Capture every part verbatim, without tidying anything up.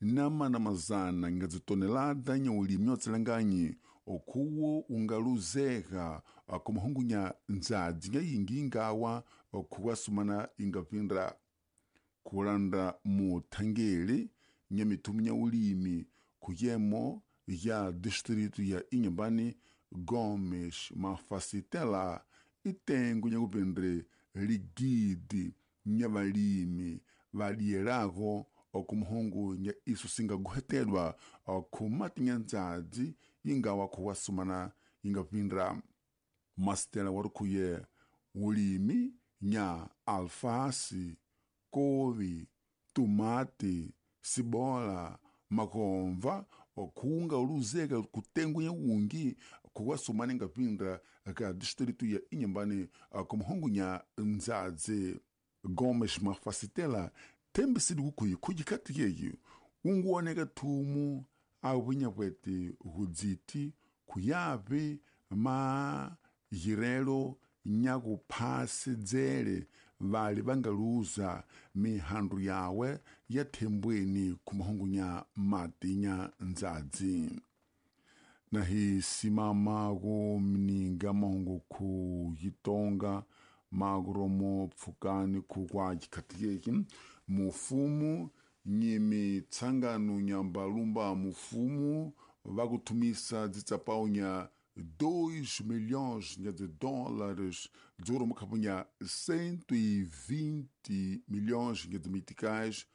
nama na mazana ngazi tonelada nya ulimi otselanganyi okuwo ungaluzeka kumuhungu nya nzadzi nya yingi ngawa okuwasumana ingapindra kulanda muthangeli nya mitumu nya ulimi kuyemo ya distritu ya Inhambane Gomes Mafasitela itengu nya kupendre ligidi nya balimi valierago okumuhungu nya isu singa guhetelwa kumati nya nzadzi ingawa kuwasumana ingapindra mastela warukuye ulimi nya alfasi couve, tomate, cebola, makomva okunga uluzeka kutengu nya ungi kuwasumana ingapindra ka distritu ya Inhambane kumuhungu nya nzadzi Gomes Mafasitela tembe sidi kukuyi kujikati yeyu unguoneka tumu awinya wete hudziti kuyabe ma jirelo nyaku pasi dzele vali vangaluza mihandu yawe ya thembweni kumuhungu nya mati nya nzadzi na hi simama ku mninga mahungu ku yitonga maguromo pfukani ku kwa jikatiyeki mufumu nyimi tsangano nyambalumba mufumu vakutumisa dzitsapau nya dois milhões de dólares dzoro mukapunya cento e vinte milhões de meticais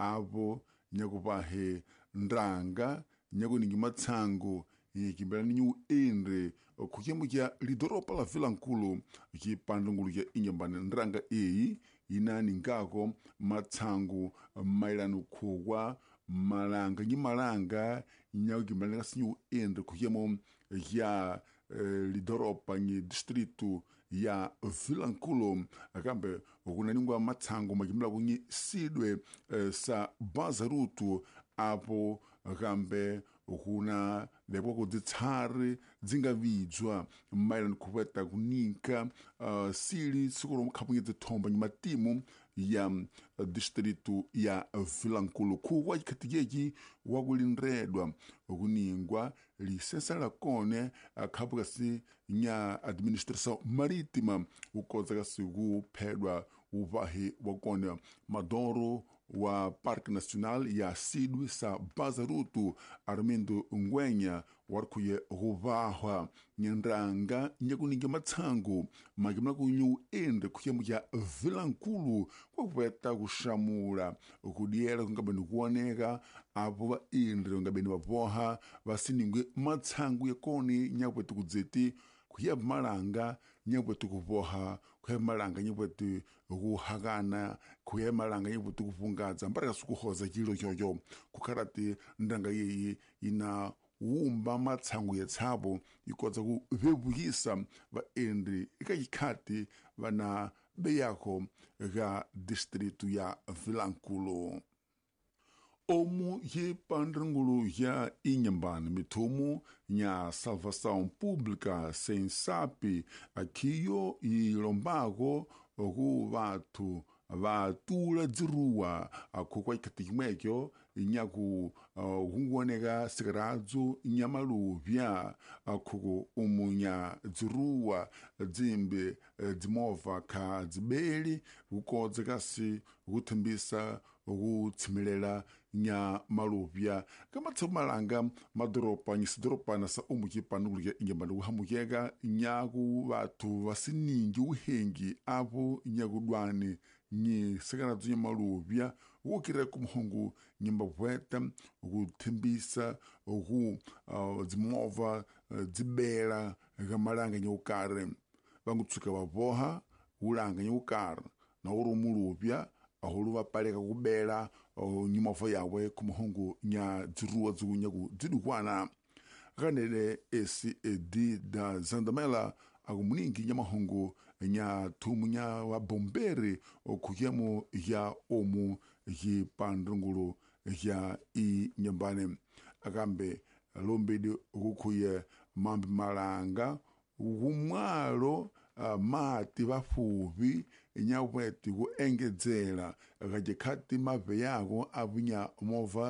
avo nyakupahe ndanga nyakuningi matsango ikimbela ninyu endre kuyemu kya lidoropa la Vilankulu ki pandungulu ya Inhambane ndanga ei inani ngako matsango mailanu kuwa malanga nyi malanga nyakukimbela sinyu endre kuyemu ya eh, lidoropa nyi distritu ya Vilankulu akambe kunaningwa matsango makimbela kunyi sidwe eh, sa bazarutu apo akambe kuna lepo kudzitsari dzingavidzwa mailani kuweta kunika uh, sili sikuro mukhapunye dzithomba nyi matimu ya uh, distritu ya Vilankulu kuwa jikhatiyeki wakulindredwa kuningwa lisensa lakone akhapuka si nya administração marítima ukoza kasi kuphedwa uvahi wakone madoro wa Parque Nacional ya Sidwe sa Bazarutu Armindo Ngwenya warkuye huvahwa nyandanga nyakuninga matsango makimla kunyu ende kuyemu ya Vilankulu kwa kuweta kushamula kudiela kungabeni kuoneka apo wa endre ngabeni wapoha vasiningwe matsango yakoni nyakwetu kudzeti kuyeba malanga nyakwetu kupoha kuyeba malanga nyakwetu kuhagana kuyeba malanga nyakwetu kupungaza mbaraka sukuhoza chilo chocho kukarati ndanga yeyi ina wumba matsango ya tsabo ikoza kuvevuyisa vaendri ikajikati vana beyako ga distritu ya Vilankulu omu ye pandrungulu ya Inhambane mitumu nya salvação pública sem sapi akiyo ilombago oku vatu vatula dziruwa akukwa ikatikimwekyo nyaku hunguoneka sikaradzo nyamaluvya akuku umunya dziruwa dzimbe dzimova ka dzibeli kukodza kasi kuthimbisa kutsimilela nya maluvya kamatsaku malanga madoropa nyisidoropa na sa umu kipanukulu ya Inhambane kuhamukeka nyaku vatu vasiningi uhengi apo nyakudwani nyi sekanadzo nya maluvya ukira kumuhungu nyimba vweta ukuthimbisa uku uh, dzimova uh, dzibela kamalanga nyukare vangutsuka vavoha ulanga nyukare na uru muluvya ahulu vapaleka kubela uh, nyimova yawe kumuhungu nya dziruwa dzikunyaku dzidukwana kanele esi edi da Zandamela akumuningi nya mahungu nya thumu nya wa bombere okuyemu ya omu yi pandrungulu ya Inhambane akambe lombedi ukuye mambi malanga umwalo uh, mati vafuvi nyaweti kuengedzela akajekati mave yako avunya mova